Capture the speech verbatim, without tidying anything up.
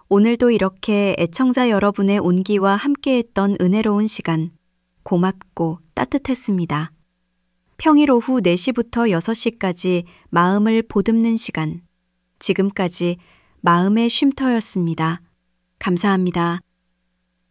오늘도 이렇게 애청자 여러분의 온기와 함께했던 은혜로운 시간, 고맙고 따뜻했습니다. 평일 오후 네 시부터 여섯 시까지 마음을 보듬는 시간, 지금까지 마음의 쉼터였습니다. 감사합니다.